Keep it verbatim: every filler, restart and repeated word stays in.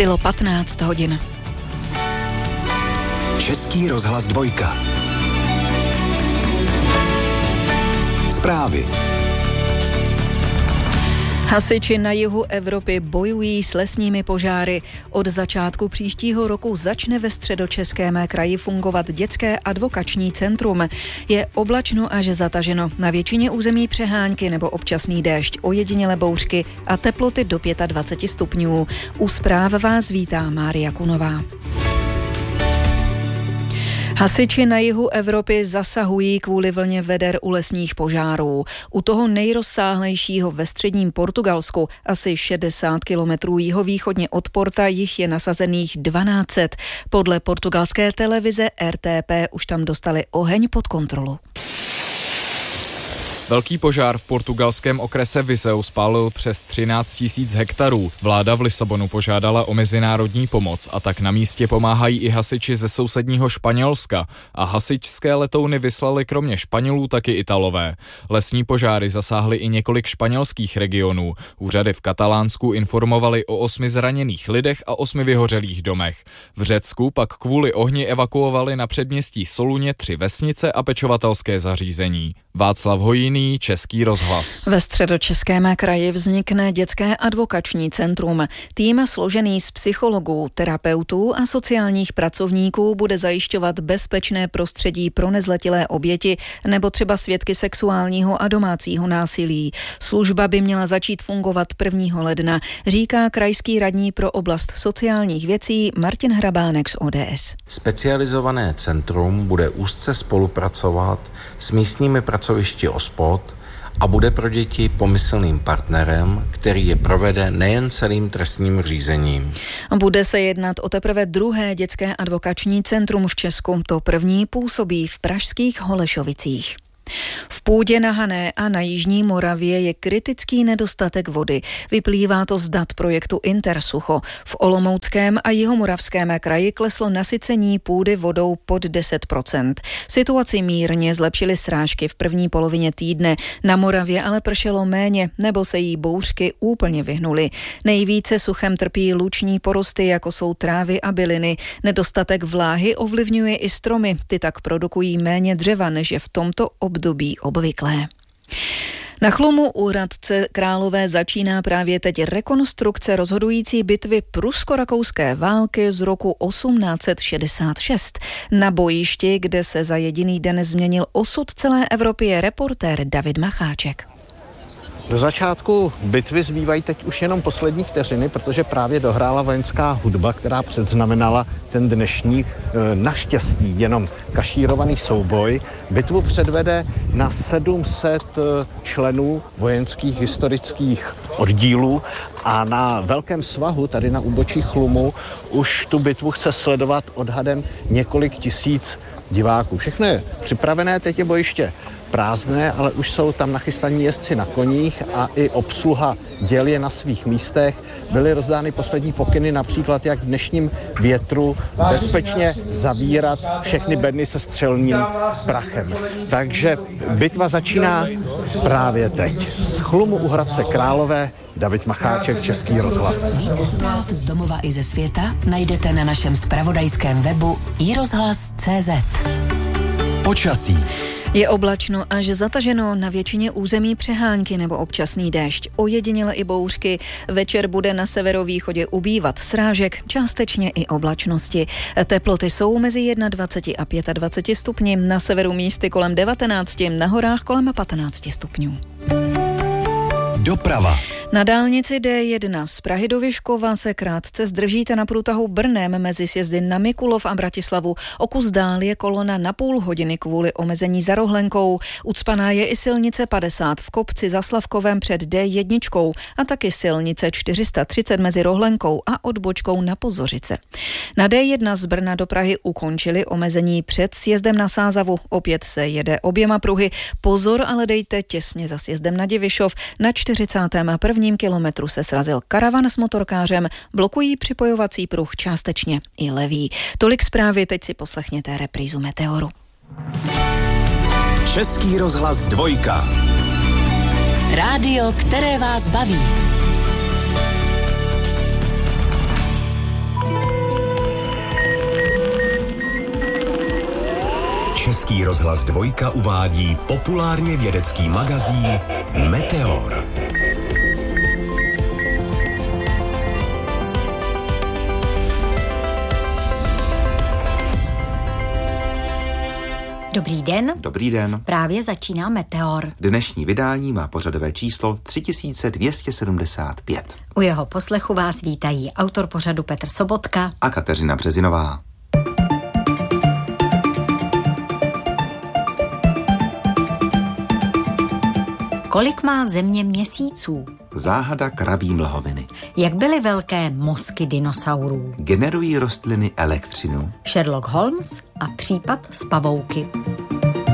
Bylo patnáct hodin. Český rozhlas dvojka. Zprávy. Hasiči na jihu Evropy bojují s lesními požáry. Od začátku příštího roku začne ve Středočeském kraji fungovat dětské advokační centrum. Je oblačno až zataženo. Na většině území přehánky nebo občasný déšť, ojedinělé bouřky a teploty do dvacet pět stupňů. U zpráv vás vítá Mária Kunová. Hasiči na jihu Evropy zasahují kvůli vlně veder u lesních požárů. U toho nejrozsáhlejšího ve středním Portugalsku, asi šedesát kilometrů jihovýchodně od Porta, jich je nasazených dvanáct set. Podle portugalské televize R T P už tam dostali oheň pod kontrolu. Velký požár v portugalském okrese Viseu spálil přes třináct tisíc hektarů. Vláda v Lisabonu požádala o mezinárodní pomoc a tak na místě pomáhají i hasiči ze sousedního Španělska a hasičské letouny vyslali kromě Španělů taky Italové. Lesní požáry zasáhly i několik španělských regionů. Úřady v Katalánsku informovaly o osmi zraněných lidech a osmi vyhořelých domech. V Řecku pak kvůli ohni evakuovali na předměstí Soluně tři vesnice a pečovatelské zařízení. Václav Hojný, Český rozhlas. Ve Středočeském kraji vznikne dětské advokační centrum. Tým složený z psychologů, terapeutů a sociálních pracovníků bude zajišťovat bezpečné prostředí pro nezletilé oběti nebo třeba svědky sexuálního a domácího násilí. Služba by měla začít fungovat prvního ledna, říká krajský radní pro oblast sociálních věcí Martin Hrabánek z O D S. Specializované centrum bude úzce spolupracovat s místními pracovišti OSPOD a bude pro děti pomyslným partnerem, který je provede nejen celým trestním řízením. Bude se jednat o teprve druhé dětské advokační centrum v Česku. To první působí v pražských Holešovicích. V půdě na Hané a na jižní Moravě je kritický nedostatek vody. Vyplývá to z dat projektu Intersucho. V Olomouckém a jihomoravském kraji kleslo nasycení půdy vodou pod deset procent. Situaci mírně zlepšily srážky v první polovině týdne. Na Moravě ale pršelo méně, nebo se jí bouřky úplně vyhnuly. Nejvíce suchem trpí luční porosty, jako jsou trávy a byliny. Nedostatek vláhy ovlivňuje i stromy. Ty tak produkují méně dřeva, než je v tomto období obvyklé. Na Chlumu u Hradce Králové začíná právě teď rekonstrukce rozhodující bitvy prusko-rakouské války z roku osmnáct set šedesát šest. Na bojišti, kde se za jediný den změnil osud celé Evropy, je reportér David Macháček. Do začátku bitvy zbývají teď už jenom poslední vteřiny, protože právě dohrála vojenská hudba, která předznamenala ten dnešní naštěstí jenom kašírovaný souboj. Bitvu předvede na sedm set členů vojenských historických oddílů a na velkém svahu, tady na úbočí Chlumu, už tu bitvu chce sledovat odhadem několik tisíc diváků. Všechno je připravené, teď je bojiště prázdné, ale už jsou tam nachystaní jezdci na koních a i obsluha děl je na svých místech. Byly rozdány poslední pokyny, například jak v dnešním větru bezpečně zavírat všechny bedny se střelným prachem. Takže bitva začíná právě teď. Z Chlumu u Hradce Králové, David Macháček, Český rozhlas. Více zpráv z domova i ze světa najdete na našem zpravodajském webu i rozhlas tečka cé zet. Počasí. Je oblačno až zataženo, na většině území přehánky nebo občasný déšť. Ojediněle i bouřky. Večer bude na severovýchodě ubývat srážek, částečně i oblačnosti. Teploty jsou mezi dvacet jedna a dvacet pět stupni, na severu místy kolem devatenáct, na horách kolem patnáct stupňů. Doprava. Na dálnici D jedna z Prahy do Vyškova se krátce zdržíte na průtahu Brnem mezi sjezdy na Mikulov a Bratislavu. O kus dál je kolona na půl hodiny kvůli omezení za rohlenkou. Ucpaná je i silnice padesát v Kopci za Slavkovem před D jedna a taky silnice čtyři sta třicet mezi rohlenkou a odbočkou na Pozořice. Na D jedna z Brna do Prahy ukončili omezení před sjezdem na Sázavu. Opět se jede oběma pruhy. Pozor, ale dejte těsně za sjezdem na Divišov. Na čtyřicátém prvním kilometru se srazil karavan s motorkářem, blokují připojovací pruh částečně i levý. Tolik zprávy, teď si poslechněte reprízu Meteoru. Český rozhlas dvojka. Rádio, které vás baví. Český rozhlas Dvojka uvádí populárně vědecký magazín Meteor. Dobrý den. Dobrý den. Právě začíná Meteor. Dnešní vydání má pořadové číslo tři tisíce dvě stě sedmdesát pět. U jeho poslechu vás vítají autor pořadu Petr Sobotka a Kateřina Březinová. Kolik má Země měsíců? Záhada krabí mlhoviny. Jak byly velké mozky dinosaurů? Generují rostliny elektřinu? Sherlock Holmes a případ z pavouky.